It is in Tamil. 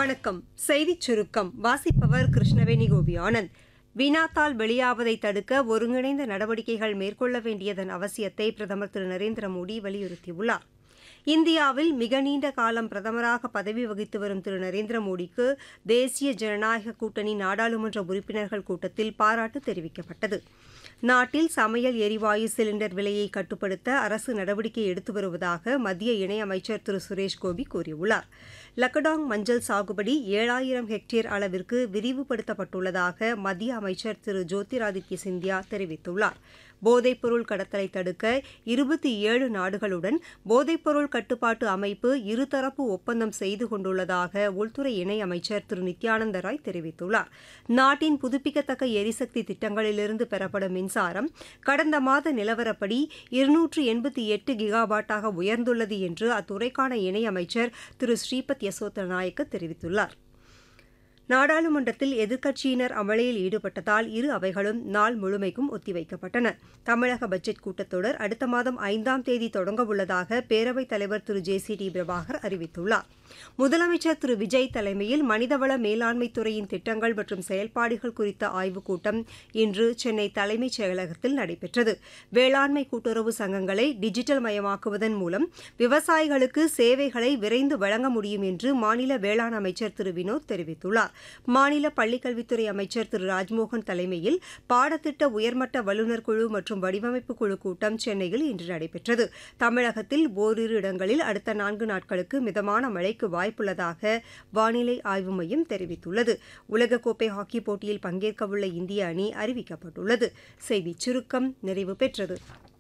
வணக்கம். செய்திச் சுருக்கம் வாசிப்பவர் கிருஷ்ணவேணி கோபியானந்த். வினாத்தாள் வெளியாவதை தடுக்க ஒருங்கிணைந்த நடவடிக்கைகள் மேற்கொள்ள வேண்டியதன் அவசியத்தை பிரதமர் திரு நரேந்திர மோடி வலியுறுத்தியுள்ளார். இந்தியாவில் மிக நீண்ட காலம் பிரதமராக பதவி வகித்து வரும் திரு நரேந்திர மோடிக்கு தேசிய ஜனநாயக கூட்டணி நாடாளுமன்ற உறுப்பினர்கள் கூட்டத்தில் பாராட்டு தெரிவிக்கப்பட்டது. நாட்டில் சமையல் எரிவாயு சிலிண்டர் விலையை கட்டுப்படுத்த அரசு நடவடிக்கை எடுத்து வருவதாக மத்திய இணையமைச்சர் திரு சுரேஷ் கோபி கூறியுள்ளார். லக்கடாங் மஞ்சள் சாகுபடி 7000 ஹெக்டேர் அளவிற்கு விரிவுபடுத்தப்பட்டுள்ளதாக மத்திய அமைச்சர் திரு ஜோதிராதித்ய சிந்தியா தெரிவித்துள்ளார். போதைப்பொருள் கடத்தலை தடுக்க 27 நாடுகளுடன் போதைப்பொருள் கட்டுப்பாட்டு அமைப்பு இருதரப்பு ஒப்பந்தம் செய்து கொண்டுள்ளதாக உள்துறை இணையமைச்சர் திரு நித்யானந்த ராய் தெரிவித்துள்ளார். நாட்டின் புதுப்பிக்கத்தக்க எரிசக்தி திட்டங்களிலிருந்து பெறப்படும் மின்சாரம் கடந்த மாத நிலவரப்படி 288 கிகாவாட்டாக உயர்ந்துள்ளது என்று அத்துறைக்கான இணையமைச்சர் திரு ஸ்ரீபத் யசோ நாயக்க தெரிவித்துள்ளார். நாடாளுமன்றத்தில் எதிர்க்கட்சியினர் அமளியில் ஈடுபட்டதால் இரு அவைகளும் நாள் முழுமைக்கும் ஒத்திவைக்கப்பட்டன. தமிழக பட்ஜெட் கூட்டத்தொடர் அடுத்த மாதம் 5ஆம் தேதி தொடங்கவுள்ளதாக பேரவைத் தலைவர் திரு ஜே.சி.டி. பிரபாகர் அறிவித்துள்ளார். முதலமைச்சர் திரு விஜய் தலைமையில் மனிதவள மேலாண்மைத் துறையின் திட்டங்கள் மற்றும் செயல்பாடுகள் குறித்த ஆய்வுக் கூட்டம் இன்று சென்னை தலைமைச் செயலகத்தில் நடைபெற்றது. வேளாண்மை கூட்டுறவு சங்கங்களை டிஜிட்டல் மயமாக்குவதன் மூலம் விவசாயிகளுக்கு சேவைகளை விரைந்து வழங்க முடியும் என்று மாநில வேளாண் அமைச்சர் திரு வினோத் தெரிவித்துள்ளார். மாநில பள்ளிக்கல்வித்துறை அமைச்சர் திரு ராஜ்மோகன் தலைமையில் பாடத்திட்ட உயர்மட்ட வல்லுநர் குழு மற்றும் வடிவமைப்பு குழு கூட்டம் சென்னையில் இன்று நடைபெற்றது. தமிழகத்தில் ஓரிரு இடங்களில் அடுத்த 4 நாட்களுக்கு மிதமான மழைக்கு வாய்ப்புள்ளதாக வானிலை ஆய்வு மையம் தெரிவித்துள்ளது. உலகக்கோப்பை ஹாக்கி போட்டியில் பங்கேற்கவுள்ள இந்திய அணி அறிவிக்கப்பட்டுள்ளது. செய்திச் சுருக்கம் நிறைவு பெற்றது.